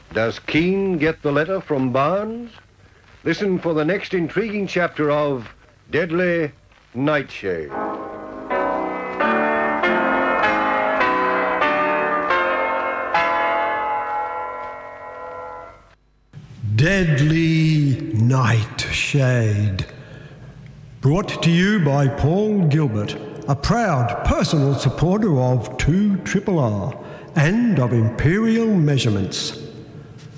Does Keane get the letter from Barnes? Listen for the next intriguing chapter of Deadly Nightshade. Deadly Nightshade. Brought to you by Paul Gilbert, a proud personal supporter of 2RRR and of Imperial Measurements.